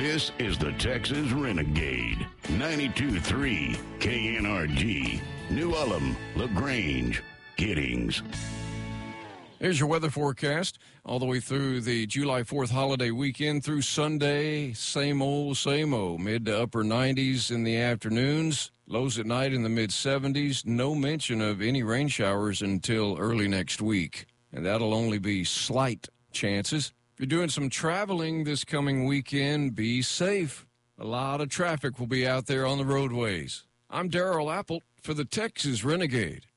This is the Texas Renegade. 92.3 KNRG. New Ulm, LaGrange, Giddings. Here's your weather forecast all the way through the July 4th holiday weekend through Sunday. Same old, mid to upper 90s in the afternoons, lows at night in the mid 70s. No mention of any rain showers until early next week, and that'll only be slight chances. If you're doing some traveling this coming weekend, be safe. A lot of traffic will be out there on the roadways. I'm Darrell Apple for the Texas Renegade.